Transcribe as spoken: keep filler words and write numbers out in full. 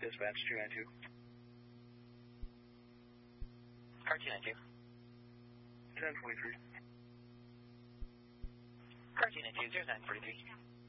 dispatch two nine two. Car two nine two. ten forty-three. Car two nine two, zero nine forty-three.